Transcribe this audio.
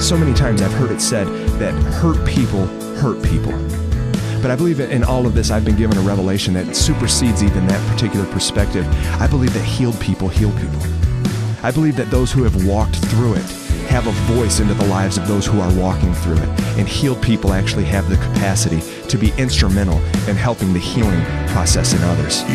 So many times I've heard it said that hurt people hurt people. But I believe in all of this, I've been given a revelation that supersedes even that particular perspective. I believe that healed people heal people. I believe that those who have walked through it have a voice into the lives of those who are walking through it. And healed people actually have the capacity to be instrumental in helping the healing process in others.